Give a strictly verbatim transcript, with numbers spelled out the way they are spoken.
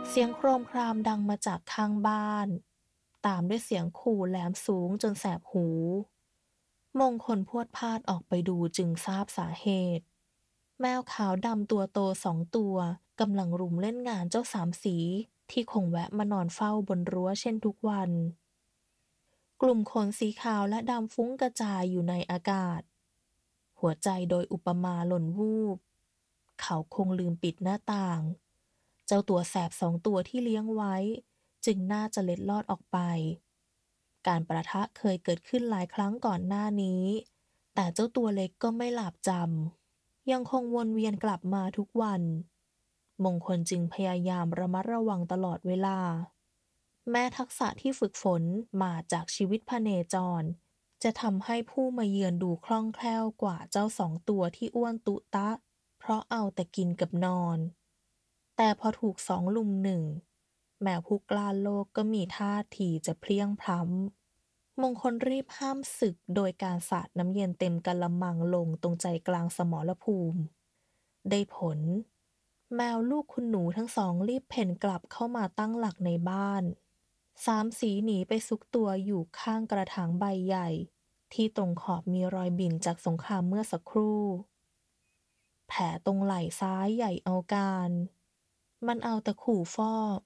เสียงโครมครามดังมาจากข้างบ้านตามด้วยเสียงขู่แหลมสูงจนแสบหูมงคลพรวดพลาดออกไปดูจึงทราบสาเหตุแมวขาวดำตัวโตสองตัวกำลังรุมเล่นงานเจ้าสามสีที่คงแวะมานอนเฝ้าบนรั้วเช่นทุกวันกลุ่มขนสีขาวและดำฟุ้งกระจายอยู่ในอากาศหัวใจโดยอุปมาหล่นวูบเขาคงลืมปิดหน้าต่าง เจ้าตัวแสบสองตัวที่เลี้ยงไว้จึงน่าจะเล็ดลอดออกไป การประทะเคยเกิดขึ้นหลายครั้งก่อนหน้านี้ แต่เจ้าตัวเล็กก็ไม่หลาบจำ ยังคงวนเวียนกลับมาทุกวัน มงคลจึงพยายามระมัดระวังตลอดเวลา แม้ทักษะที่ฝึกฝนมาจากชีวิตพเนจรจะทำให้ผู้มาเยือนดูคล่องแคล่วกว่าเจ้าสองตัวที่อ้วนตุตะเพราะเอาแต่กินกับนอน แต่พอถูกสองลุมหนึ่งแมวผู้กล้าโลกก็มีท่าทีจะเพลี้ยงพล้ำมงคลรีบห้ามศึกโดยการสาดน้ำเย็นเต็มกะละมังลงตรงใจกลางสมรภูมิได้ผลแมวลูกคุณหนูทั้งสองรีบเพ่นกลับเข้ามาตั้งหลักในบ้านสามสีหนีไปซุกตัวอยู่ข้างกระถางใบใหญ่ที่ตรงขอบมีรอยบิ่นจากสงครามเมื่อสักครู่แผลตรงไหล่ซ้ายใหญ่เอาการ มันเอาแต่ขู่ฟ่อ